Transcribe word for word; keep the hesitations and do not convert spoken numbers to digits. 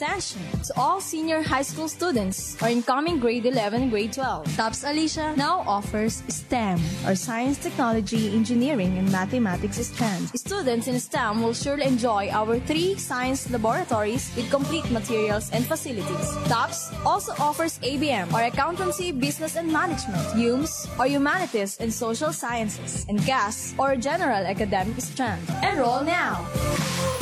attention to all senior high school students or incoming grade eleven and grade twelve. TOPS Alicia now offers STEM or Science, Technology, Engineering, and Mathematics strands. Students in STEM will surely enjoy our three science laboratories with complete materials and facilities. TOPS also offers A B M or Accountancy, Business and Management, U M S or Humanities and Social Sciences, and G A S or General Academic strand. Enroll now!